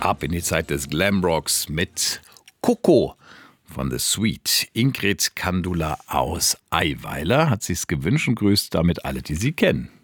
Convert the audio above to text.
Ab in die Zeit des Glamrocks mit Coco von The Sweet. Ingrid Kandula aus Eiweiler hat sich's gewünscht und grüßt damit alle, die sie kennen.